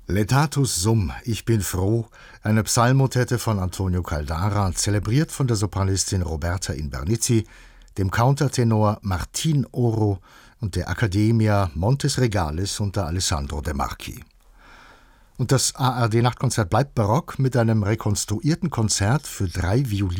Letatus sum, ich bin froh, eine Psalmmotette von Antonio Caldara, zelebriert von der Sopranistin Roberta Invernizzi, dem Countertenor Martin Oro und der Accademia Montes Regalis unter Alessandro De Marchi. Und das ARD-Nachtkonzert bleibt barock mit einem rekonstruierten Konzert für 3 Violinen